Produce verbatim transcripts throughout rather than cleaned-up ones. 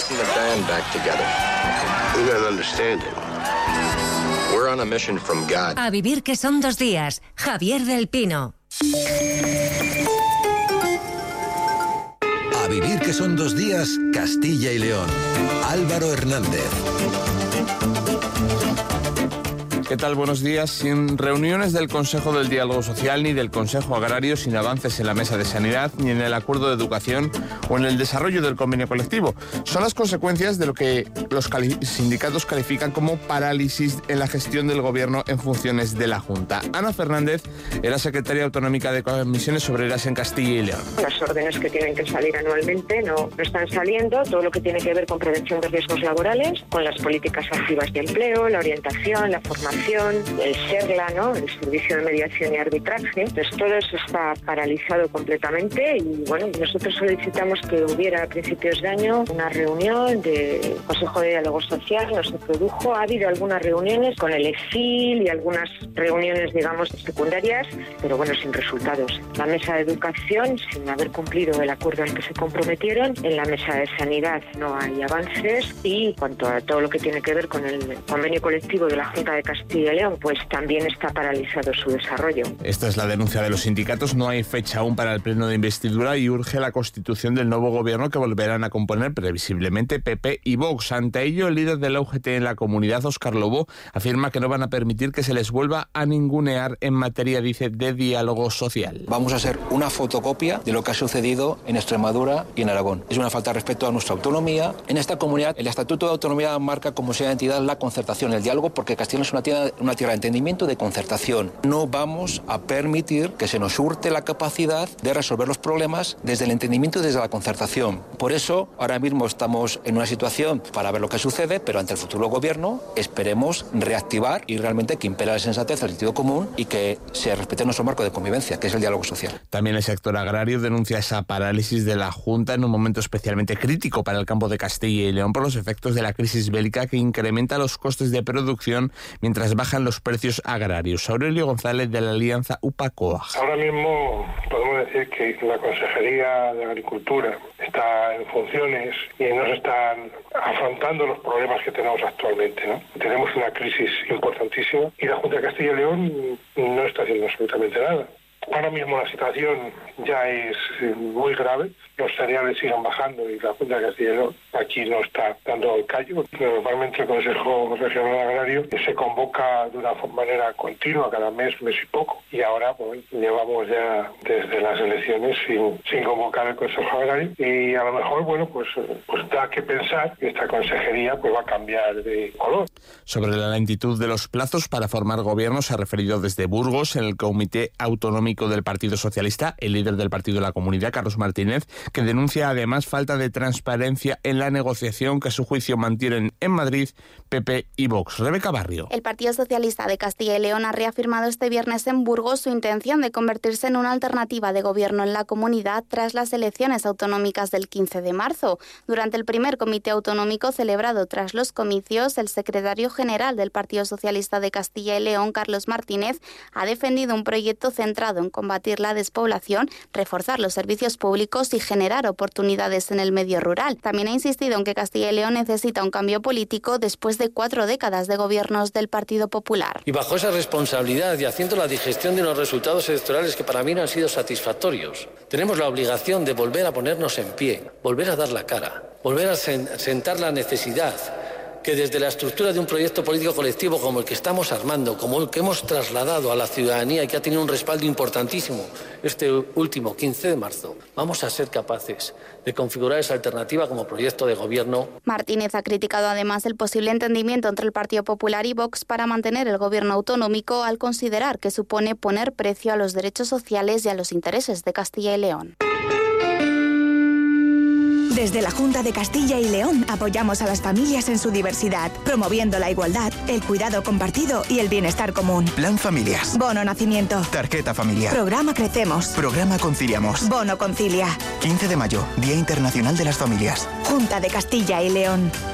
putting the band back together. We don't understand it. We're on a mission from God. A vivir que son dos días. Javier del Pino. A vivir que son dos días, Castilla y León. Álvaro Hernández. ¿Qué tal? Buenos días. Sin reuniones del Consejo del Diálogo Social ni del Consejo Agrario, sin avances en la Mesa de Sanidad, ni en el Acuerdo de Educación o en el desarrollo del convenio colectivo. Son las consecuencias de lo que los cali- sindicatos califican como parálisis en la gestión del Gobierno en funciones de la Junta. Ana Fernández era secretaria autonómica de Comisiones Obreras en Castilla y León. Las órdenes que tienen que salir anualmente no, no están saliendo. Todo lo que tiene que ver con prevención de riesgos laborales, con las políticas activas de empleo, la orientación, la formación, el SERLA, ¿no?, el Servicio de Mediación y Arbitraje. Pues todo eso está paralizado completamente y bueno, nosotros solicitamos que hubiera a principios de año una reunión del Consejo de Diálogo Social. No se produjo. Ha habido algunas reuniones con el E F I L y algunas reuniones, digamos, secundarias, pero bueno, sin resultados. La Mesa de Educación, sin haber cumplido el acuerdo al que se comprometieron. En la Mesa de Sanidad no hay avances y en cuanto a todo lo que tiene que ver con el convenio colectivo de la Junta de Castilla y León, pues también está paralizado su desarrollo. Esta es la denuncia de los sindicatos. No hay fecha aún para el pleno de investidura y urge la constitución del nuevo gobierno que volverán a componer previsiblemente P P y Vox. Ante ello, el líder de la U G T en la comunidad, Óscar Lobo, afirma que no van a permitir que se les vuelva a ningunear en materia, dice, de diálogo social. Vamos a ser una fotocopia de lo que ha sucedido en Extremadura y en Aragón. Es una falta de respeto a nuestra autonomía. En esta comunidad, el Estatuto de Autonomía marca como sea entidad la concertación, el diálogo, porque Castilla es una tierra una tierra de entendimiento, de concertación. No vamos a permitir que se nos hurte la capacidad de resolver los problemas desde el entendimiento y desde la concertación. Por eso, ahora mismo estamos en una situación para ver lo que sucede, pero ante el futuro gobierno esperemos reactivar y realmente que impere la sensatez, el sentido común y que se respete nuestro marco de convivencia, que es el diálogo social. También el sector agrario denuncia esa parálisis de la Junta en un momento especialmente crítico para el campo de Castilla y León por los efectos de la crisis bélica que incrementa los costes de producción mientras bajan los precios agrarios. Aurelio González, de la Alianza UPA-COAG. Ahora mismo podemos decir que la Consejería de Agricultura está en funciones y no se están afrontando los problemas que tenemos actualmente, ¿no? Tenemos una crisis importantísima y la Junta de Castilla y León no está haciendo absolutamente nada. Ahora mismo la situación ya es muy grave, los cereales siguen bajando y la Junta de Castilla y León aquí no está dando el callo. Normalmente el Consejo Regional Agrario se convoca de una manera continua, cada mes, mes y poco, y ahora pues, llevamos ya desde las elecciones sin, sin convocar el Consejo Agrario y a lo mejor, bueno, pues, pues da que pensar que esta consejería pues va a cambiar de color. Sobre la lentitud de los plazos para formar gobierno se ha referido desde Burgos en el Comité Autonómico del Partido Socialista, el líder del Partido de la Comunidad, Carlos Martínez, que denuncia además falta de transparencia en la negociación que a su juicio mantienen en Madrid P P y Vox. Rebeca Barrio. El Partido Socialista de Castilla y León ha reafirmado este viernes en Burgos su intención de convertirse en una alternativa de gobierno en la comunidad tras las elecciones autonómicas del quince de marzo. Durante el primer comité autonómico celebrado tras los comicios, el secretario general del Partido Socialista de Castilla y León, Carlos Martínez, ha defendido un proyecto centrado en combatir la despoblación, reforzar los servicios públicos y generar oportunidades en el medio rural. También ha insistido en que Castilla y León necesita un cambio político después de cuatro décadas de gobiernos del Partido Popular. Y bajo esa responsabilidad y haciendo la digestión de unos resultados electorales que para mí no han sido satisfactorios, tenemos la obligación de volver a ponernos en pie, volver a dar la cara, volver a sentar la necesidad que desde la estructura de un proyecto político colectivo como el que estamos armando, como el que hemos trasladado a la ciudadanía y que ha tenido un respaldo importantísimo este último quince de marzo, vamos a ser capaces de configurar esa alternativa como proyecto de gobierno. Martínez ha criticado además el posible entendimiento entre el Partido Popular y Vox para mantener el gobierno autonómico al considerar que supone poner precio a los derechos sociales y a los intereses de Castilla y León. Desde la Junta de Castilla y León apoyamos a las familias en su diversidad, promoviendo la igualdad, el cuidado compartido y el bienestar común. Plan Familias. Bono Nacimiento. Tarjeta Familiar. Programa Crecemos. Programa Conciliamos. Bono Concilia. quince de mayo, Día Internacional de las Familias. Junta de Castilla y León.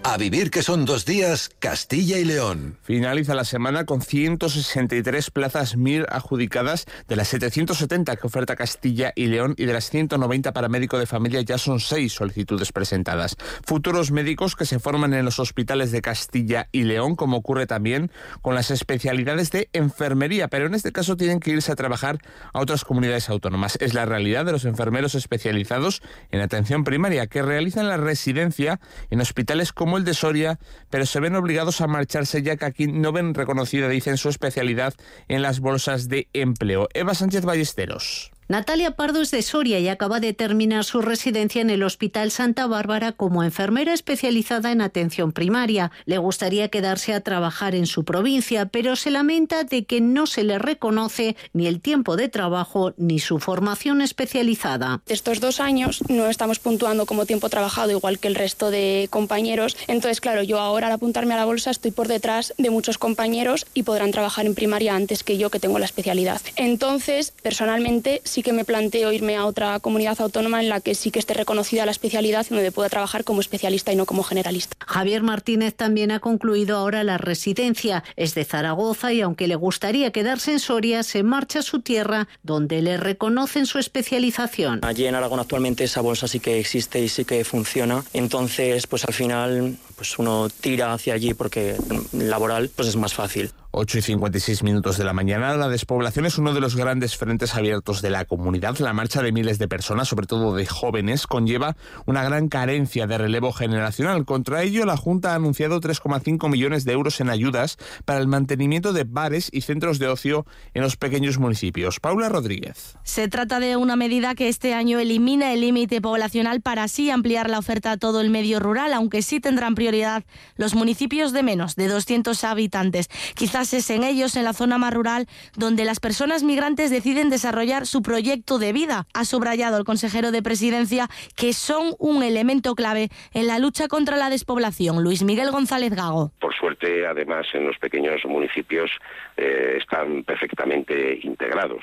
A vivir que son dos días, Castilla y León. Finaliza la semana con ciento sesenta y tres plazas M I R adjudicadas. De las setecientos setenta que oferta Castilla y León y de las ciento noventa para médico de familia ya son seis solicitudes presentadas. Futuros médicos que se forman en los hospitales de Castilla y León, como ocurre también con las especialidades de enfermería, pero en este caso tienen que irse a trabajar a otras comunidades autónomas. Es la realidad de los enfermeros especializados en atención primaria que realizan la residencia en hospitales como el de Soria, pero se ven obligados a marcharse ya que aquí no ven reconocida, dicen, su especialidad en las bolsas de empleo. Eva Sánchez Ballesteros. Natalia Pardo es de Soria y acaba de terminar su residencia en el Hospital Santa Bárbara como enfermera especializada en atención primaria. Le gustaría quedarse a trabajar en su provincia, pero se lamenta de que no se le reconoce ni el tiempo de trabajo ni su formación especializada. Estos dos años no estamos puntuando como tiempo trabajado igual que el resto de compañeros. Entonces, claro, yo ahora al apuntarme a la bolsa estoy por detrás de muchos compañeros y podrán trabajar en primaria antes que yo, que tengo la especialidad. Entonces, personalmente, sí que me planteo irme a otra comunidad autónoma en la que sí que esté reconocida la especialidad y donde pueda trabajar como especialista y no como generalista. Javier Martínez también ha concluido ahora la residencia. Es de Zaragoza y aunque le gustaría quedarse en Soria, se marcha a su tierra donde le reconocen su especialización. Allí en Aragón actualmente esa bolsa sí que existe y sí que funciona. Entonces, pues al final pues uno tira hacia allí porque laboral pues es más fácil. ocho y cincuenta y seis minutos de la mañana. La despoblación es uno de los grandes frentes abiertos de la comunidad. La marcha de miles de personas, sobre todo de jóvenes, conlleva una gran carencia de relevo generacional. Contra ello, la Junta ha anunciado tres coma cinco millones de euros en ayudas para el mantenimiento de bares y centros de ocio en los pequeños municipios. Paula Rodríguez. Se trata de una medida que este año elimina el límite poblacional para así ampliar la oferta a todo el medio rural, aunque sí tendrán prioridad los municipios de menos de doscientos habitantes. Quizás es en ellos, en la zona más rural, donde las personas migrantes deciden desarrollar su proyecto de vida. Ha subrayado el consejero de Presidencia que son un elemento clave en la lucha contra la despoblación. Luis Miguel González Gago. Por suerte, además, en los pequeños municipios eh, están perfectamente integrados.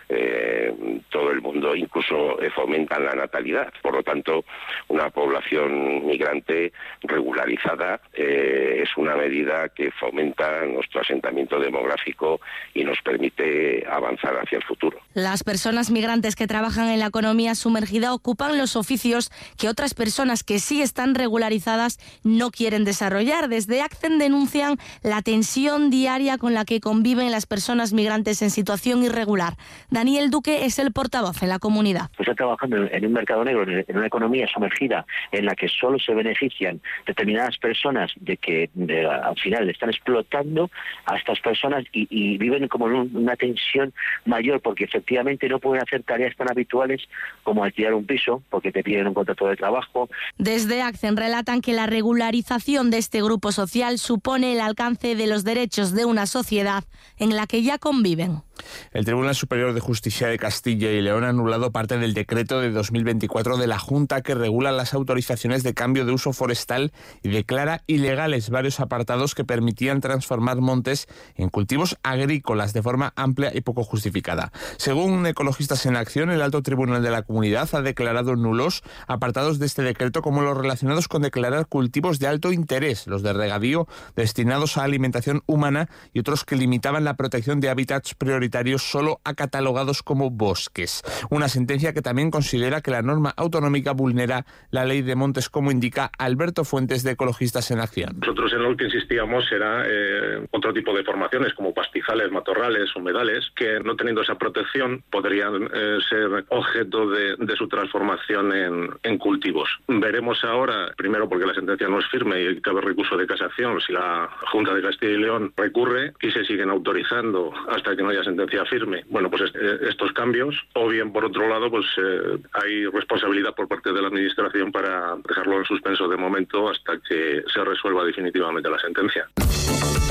Eh, todo el mundo incluso eh, fomentan la natalidad. Por lo tanto, una población migrante regularizada eh, es una medida que fomenta nuestro asentamiento demográfico y nos permite avanzar hacia el futuro. Las personas migrantes que trabajan en la economía sumergida ocupan los oficios que otras personas que sí están regularizadas no quieren desarrollar. Desde ACCEN denuncian la tensión diaria con la que conviven las personas migrantes en situación irregular. Daniel Duque es el portavoz en la comunidad. Pues está trabajando en un mercado negro, en una economía sumergida en la que solo se benefician determinadas personas de que de, al final están explotando a estas personas y, y viven como en un, una tensión mayor porque efectivamente no pueden hacer tareas tan habituales como alquilar un piso porque te piden un contrato de trabajo. Desde ACCEN relatan que la regularización de este grupo social supone el alcance de los derechos de una sociedad en la que ya conviven. El Tribunal Superior de Justicia de Castilla y León ha anulado parte del decreto de dos mil veinticuatro de la Junta que regula las autorizaciones de cambio de uso forestal y declara ilegales varios apartados que permitían transformar montes en cultivos agrícolas de forma amplia y poco justificada. Según Ecologistas en Acción, el Alto Tribunal de la Comunidad ha declarado nulos apartados de este decreto como los relacionados con declarar cultivos de alto interés, los de regadío destinados a alimentación humana y otros que limitaban la protección de hábitats prioritarios solo a catalogados como bosques. Una sentencia que también considera que la norma autonómica vulnera la ley de montes, como indica Alberto Fuentes de Ecologistas en Acción. Nosotros en lo que insistíamos era eh, otro tipo de formaciones como pastizales, matorrales, humedales, que no teniendo esa protección podrían eh, ser objeto de, de su transformación en, en cultivos. Veremos ahora, primero porque la sentencia no es firme y cabe recurso de casación, si la Junta de Castilla y León recurre y se siguen autorizando hasta que no haya sentencia firme, bueno, pues eh, estos cambios, o bien por otro lado, pues eh, hay responsabilidad por parte de la Administración para dejarlo en suspenso de momento hasta que se resuelva definitivamente la sentencia.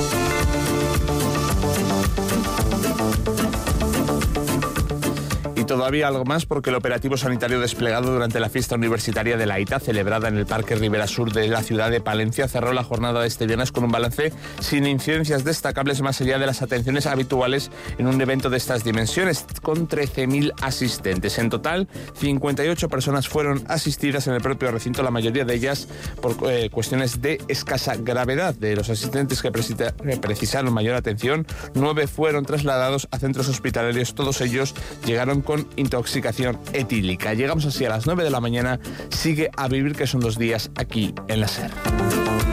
Y todo todavía algo más porque el operativo sanitario desplegado durante la fiesta universitaria de la I T A, celebrada en el Parque Ribera Sur de la ciudad de Palencia, cerró la jornada de este viernes con un balance sin incidencias destacables más allá de las atenciones habituales en un evento de estas dimensiones, con trece mil asistentes. En total, cincuenta y ocho personas fueron asistidas en el propio recinto, la mayoría de ellas por eh, cuestiones de escasa gravedad. De los asistentes que precisaron mayor atención, nueve fueron trasladados a centros hospitalarios. Todos ellos llegaron con intoxicación etílica. Llegamos así a las nueve de la mañana. Sigue a vivir, que son dos días aquí en la SER.